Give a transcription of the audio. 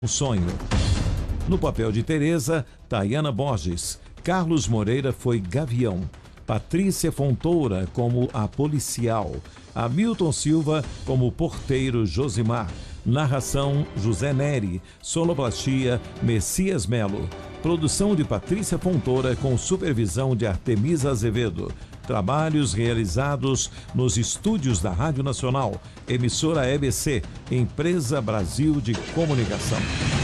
O sonho. No papel de Teresa, Tayana Borges. Carlos Moreira foi Gavião. Patrícia Fontoura como a policial. Hamilton Silva como porteiro Josimar. Narração José Neri. Sonoplastia Messias Melo. Produção de Patrícia Fontoura com supervisão de Artemisa Azevedo. Trabalhos realizados nos estúdios da Rádio Nacional, emissora EBC, Empresa Brasil de Comunicação.